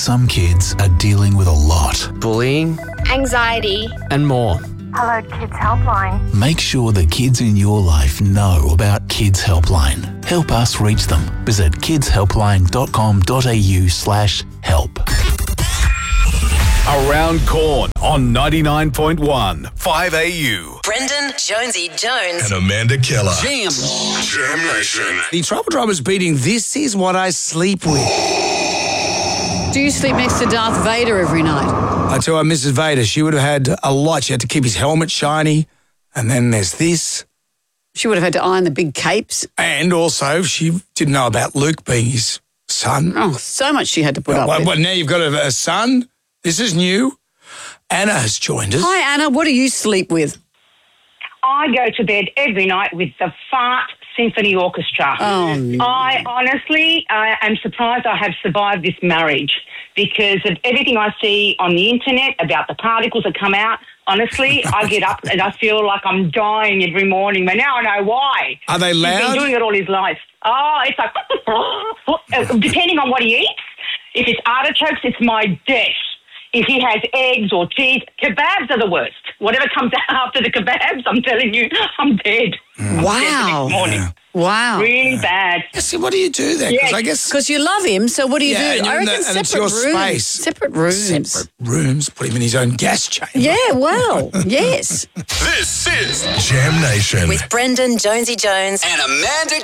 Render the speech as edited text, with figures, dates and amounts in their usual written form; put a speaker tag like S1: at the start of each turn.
S1: some kids are dealing with a lot.
S2: Bullying
S3: anxiety,
S2: and more.
S4: Hello, Kids Helpline.
S1: Make sure the kids in your life know about Kids Helpline. Help us reach them. Visit kidshelpline.com.au/help.
S5: Around Corn on 99.1 5AU.
S6: Brendan, Jonesy Jones.
S5: And Amanda Keller.
S7: Jam.
S5: Jam Nation.
S7: The Trouble Drummer's beating This Is What I Sleep With.
S8: Do you sleep next to Darth Vader every night?
S7: I tell her, Mrs. Vader, she would have had a lot. She had to keep his helmet shiny. And then there's this.
S8: She would have had to iron the big capes.
S7: And also, she didn't know about Luke being his son.
S8: Oh, so much she had to put up with.
S7: What, now you've got a son? This is new. Anna has joined us.
S8: Hi, Anna. What do you sleep with?
S9: I go to bed every night with the Fart Symphony Orchestra.
S8: Oh, no.
S9: I honestly am surprised I have survived this marriage because of everything I see on the internet about the particles that come out. Honestly, I get up and I feel like I'm dying every morning, but now I know why.
S7: Are they loud?
S9: He's been doing it all his life. Oh, it's like, depending on what he eats. If it's artichokes, it's my death. If he has eggs or cheese, kebabs are the worst. Whatever comes out after the kebabs, I'm telling you, I'm dead.
S8: Wow.
S9: The next morning.
S8: Wow.
S9: Really bad.
S7: See, what do you do then? Because I guess...
S8: Because you love him, so what do you do?
S7: and
S8: I reckon
S7: and
S8: separate
S7: it's your
S8: rooms.
S7: space.
S8: Separate rooms.
S7: Separate rooms. Put him in his own gas chamber.
S8: Yeah, well, yes.
S5: This is Jam Nation.
S6: With Brendan, Jonesy Jones.
S7: And Amanda